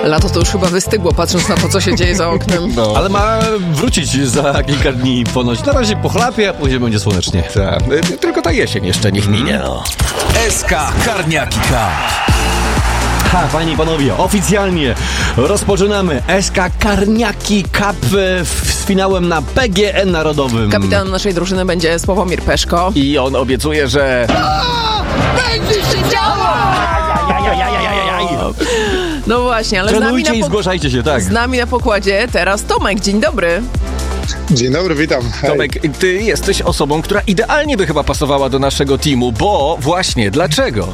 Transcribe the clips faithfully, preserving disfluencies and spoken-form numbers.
Lato to już chyba wystygło, patrząc na to, co się dzieje za oknem. No. Ale ma wrócić za kilka dni ponoć. Na razie pochlapie, a później będzie słonecznie. Ta, tylko ta jesień jeszcze niech minie. No. S K Karniaki Cup. Ha, panie i panowie, oficjalnie rozpoczynamy S K Karniaki Cup z finałem na P G E Narodowym. Kapitanem naszej drużyny będzie Sławomir Peszko. I on obiecuje, że... Będzie się działo! No właśnie, ale z nami, Trenujcie na i po... zgłaszajcie się, tak. z nami na pokładzie teraz Tomek. Dzień dobry. Dzień dobry, witam. Hej. Tomek, ty jesteś osobą, która idealnie by chyba pasowała do naszego teamu, bo właśnie, dlaczego?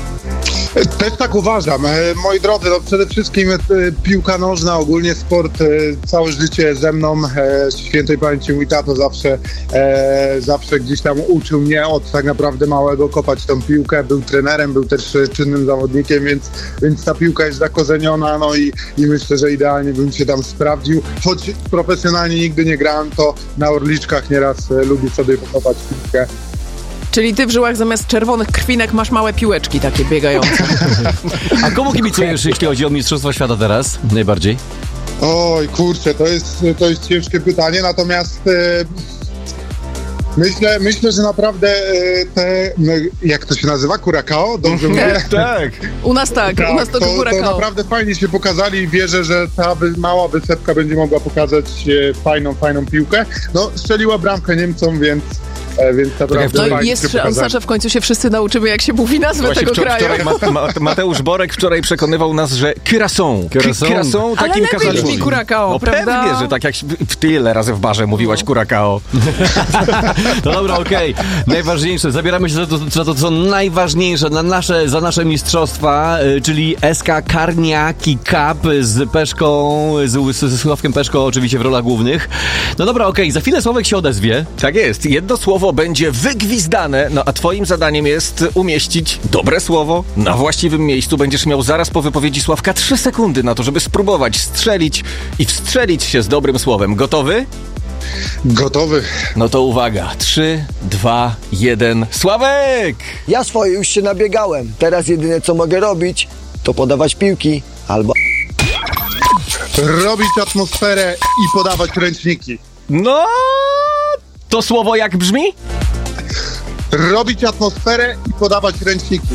Też tak uważam. E, moi drodzy, no przede wszystkim e, piłka nożna, ogólnie sport, e, całe życie ze mną. E, świętej pamięci mój tato zawsze, e, zawsze gdzieś tam uczył mnie od tak naprawdę małego kopać tą piłkę. Był trenerem, był też e, czynnym zawodnikiem, więc, więc ta piłka jest zakorzeniona, no i, i myślę, że idealnie bym się tam sprawdził. Choć profesjonalnie nigdy nie grałem, to na Orliczkach nieraz e, lubię sobie pokopać piłkę. Czyli ty w żyłach zamiast czerwonych krwinek masz małe piłeczki takie biegające. A komu kibicujesz, jeśli chodzi o Mistrzostwa Świata teraz? Najbardziej? Oj, kurczę, to jest, to jest ciężkie pytanie, natomiast e, myślę, myślę, że naprawdę e, te, no, jak to się nazywa, Curacao? Dobrze mówię? Tak. U nas tak, u nas to, to, to to Curacao. naprawdę fajnie się pokazali i wierzę, że ta wy, mała wysepka będzie mogła pokazać e, fajną, fajną piłkę. No, strzeliła bramkę Niemcom, więc E, więc naprawdę No fajnie jest się pokazali. szansa, że w końcu się wszyscy nauczymy, jak się mówi nazwę Właśnie tego wczor- kraju. wczoraj Ma- Ma- Mateusz Borek wczoraj przekonywał nas, że Curaçao. Curaçao. Curaçao Ale takim lepiej kazali. brzmi Curacao, No prawda? pewnie, że tak jak w tyle razy w barze mówiłaś Curacao. No dobra, okej. Okay. Najważniejsze, zabieramy się za to, za to, co najważniejsze na nasze, za nasze mistrzostwa, y, czyli S K Karniaki Cup z Peszką, z, ze Sławkiem Peszko oczywiście w rolach głównych. No dobra, okej, okay. Za chwilę Sławek się odezwie. Tak jest. Jedno słowo będzie wygwizdane, no a twoim zadaniem jest umieścić dobre słowo na właściwym miejscu. Będziesz miał zaraz po wypowiedzi Sławka trzy sekundy na to, żeby spróbować strzelić i wstrzelić się z dobrym słowem. Gotowy? Gotowy. No to uwaga. trzy, dwa, jeden. Sławek! Ja swoje już się nabiegałem. Teraz jedyne co mogę robić, to podawać piłki albo... Robić atmosferę i podawać ręczniki. No, to słowo jak brzmi? Robić atmosferę i podawać ręczniki.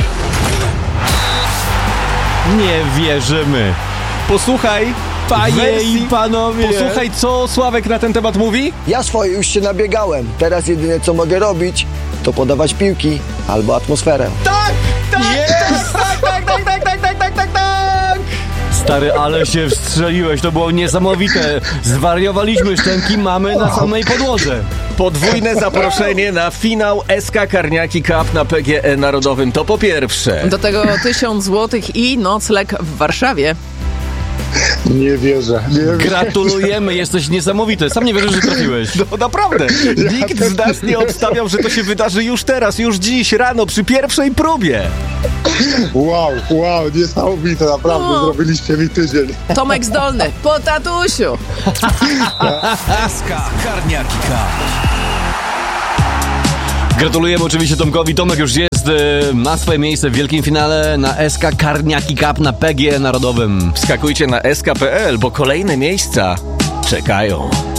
Nie wierzymy. Posłuchaj, Panie wersji, i panowie. posłuchaj, co Sławek na ten temat mówi. Ja swoje już się nabiegałem. Teraz jedyne co mogę robić, to podawać piłki albo atmosferę. Tak, tak, yes! tak, tak, tak, tak, tak, tak, tak, tak, tak. Stary, ale się wstrzeliłeś, to było niesamowite. Zwariowaliśmy, szczęki mamy na samej podłodze. Podwójne zaproszenie na finał S K Karniaki Cup na P G E Narodowym. To po pierwsze. Do tego tysiąc złotych i nocleg w Warszawie. Nie wierzę. Nie wierzę. Gratulujemy, jesteś niesamowity. Sam nie wierzysz, że trafiłeś. No naprawdę, nikt z nas nie obstawiał, że to się wydarzy już teraz, już dziś rano, przy pierwszej próbie. Wow, wow, niesamowite, naprawdę, No. zrobiliście mi tydzień. Tomek Zdolny, po tatusiu. S K Karniaki Cup. Gratulujemy oczywiście Tomkowi. Tomek już jest, y, ma swoje miejsce w wielkim finale na S K Karniaki Cup na P G E Narodowym. Wskakujcie na S K kropka P L, bo kolejne miejsca czekają.